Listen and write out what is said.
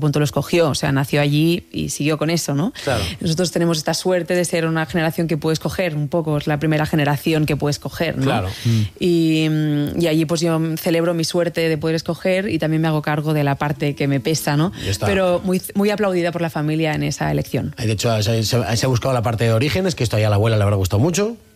punto lo escogió, o sea, nació allí y siguió con eso, ¿no? Claro. Nosotros tenemos esta suerte de ser una generación que puede escoger, un poco, es la primera generación que puede escoger, ¿no? Claro. Y allí pues yo celebro mi suerte de poder escoger y también me hago cargo de la parte que me pesa, ¿no? Pero muy aplaudida por la familia en esa elección. De hecho, se ha buscado la parte de orígenes, que esto ya a la abuela le habrá gustado mucho.